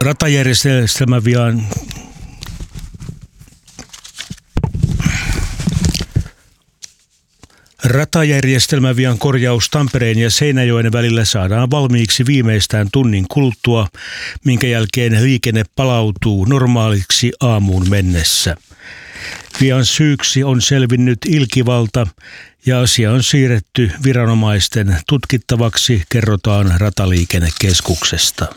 Ratajärjestelmävian korjaus Tampereen ja Seinäjoen välillä saadaan valmiiksi viimeistään tunnin kuluttua, minkä jälkeen liikenne palautuu normaaliksi aamuun mennessä. Vian syyksi on selvinnyt ilkivalta ja asia on siirretty viranomaisten tutkittavaksi, kerrotaan Rataliikennekeskuksesta.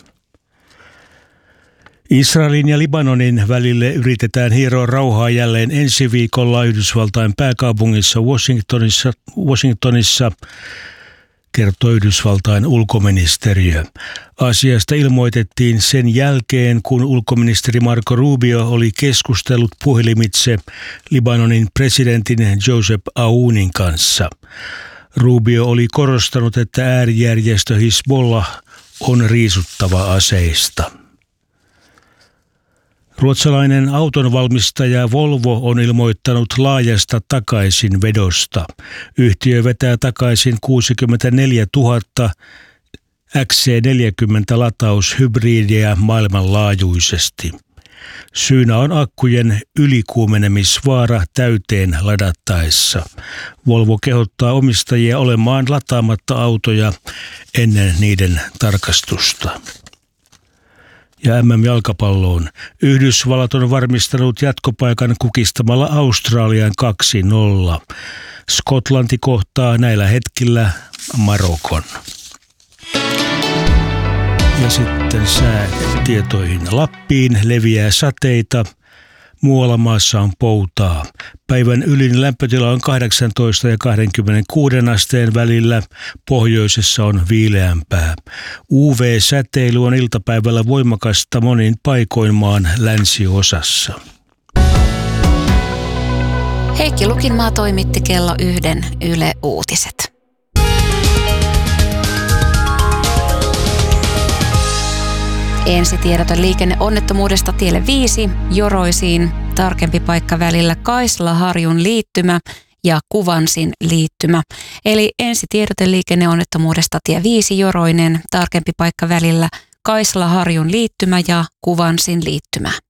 Israelin ja Libanonin välille yritetään hieroa rauhaa jälleen ensi viikolla Yhdysvaltain pääkaupungissa Washingtonissa, kertoo Yhdysvaltain ulkoministeriö. Asiasta ilmoitettiin sen jälkeen, kun ulkoministeri Marco Rubio oli keskustellut puhelimitse Libanonin presidentin Joseph Aounin kanssa. Rubio oli korostanut, että äärijärjestö Hizbollah on riisuttava aseista. Ruotsalainen autonvalmistaja Volvo on ilmoittanut laajasta takaisinvedosta. Yhtiö vetää takaisin 64 000 XC40-lataushybridiä maailmanlaajuisesti. Syynä on akkujen ylikuumenemisvaara täyteen ladattaessa. Volvo kehottaa omistajia olemaan lataamatta autoja ennen niiden tarkastusta. Ja MM-jalkapalloon. Yhdysvallat on varmistanut jatkopaikan kukistamalla Australian 2-0. Skotlanti kohtaa näillä hetkillä Marokon. Ja sitten säätietoihin. Lappiin leviää sateita. Muualla maassa on poutaa. Päivän ylin lämpötila on 18 ja 26 asteen välillä. Pohjoisessa on viileämpää. UV-säteily on iltapäivällä voimakasta monin paikoin maan länsiosassa. Heikki Lukinmaa toimitti kello 1 Yle Uutiset. Ensitiedote liikenneonnettomuudesta tielle 5 Joroisiin, tarkempi paikka välillä Kaisla-Harjun liittymä ja Kuvansin liittymä. Eli ensitiedote liikenneonnettomuudesta tie 5 Joroinen, tarkempi paikka välillä Kaisla-Harjun liittymä ja Kuvansin liittymä.